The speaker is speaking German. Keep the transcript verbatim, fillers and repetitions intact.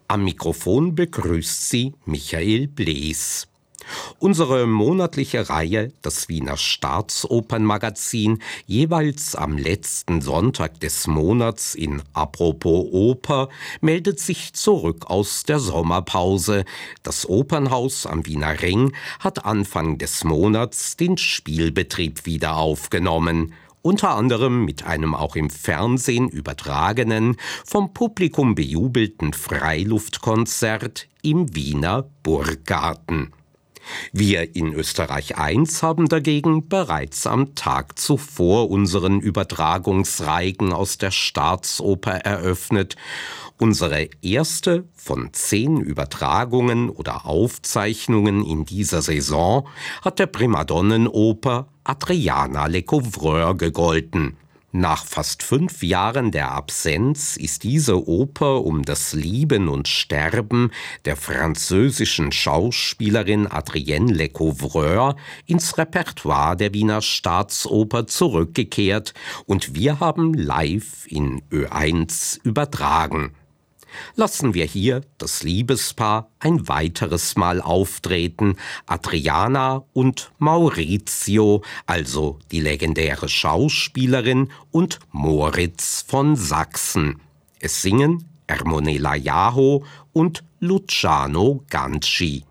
Am Mikrofon begrüßt Sie Michael Blees. Unsere monatliche Reihe, das Wiener Staatsopernmagazin, jeweils am letzten Sonntag des Monats in Apropos Oper, meldet sich zurück aus der Sommerpause. Das Opernhaus am Wiener Ring hat Anfang des Monats den Spielbetrieb wieder aufgenommen. Unter anderem mit einem auch im Fernsehen übertragenen, vom Publikum bejubelten Freiluftkonzert im Wiener Burggarten. Wir in Österreich eins haben dagegen bereits am Tag zuvor unseren Übertragungsreigen aus der Staatsoper eröffnet. Unsere erste von zehn Übertragungen oder Aufzeichnungen in dieser Saison hat der Primadonnenoper Adriana Lecouvreur gegolten. Nach fast fünf Jahren der Absenz ist diese Oper um das Lieben und Sterben der französischen Schauspielerin Adrienne Lecouvreur ins Repertoire der Wiener Staatsoper zurückgekehrt und wir haben live in Ö eins übertragen. Lassen wir hier das Liebespaar ein weiteres Mal auftreten, Adriana und Maurizio, also die legendäre Schauspielerin und Moritz von Sachsen. Es singen Ermonela Jaho und Luciano Ganci.